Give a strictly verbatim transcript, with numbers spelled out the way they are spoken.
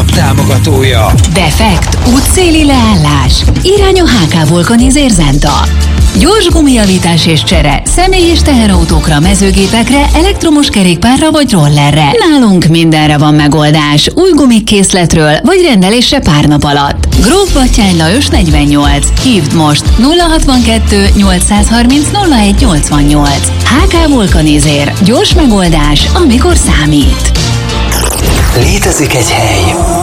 nap támogatója. Defekt, útszéli leállás, irány a há ká Vulcanizer Zenta. Gyors gumijavítás és csere, személy- és teherautókra, mezőgépekre, elektromos kerékpárra vagy rollerre. Nálunk mindenre van megoldás, új gumikkészletről vagy rendelésre pár nap alatt. Gróf Batthyány Lajos negyvennyolc. Hívd most nulla hatvankettő nyolcszázharminc nulla egy nyolcvannyolc. há ká Vulcanizer. Gyors megoldás, amikor számít. Létezik egy hely,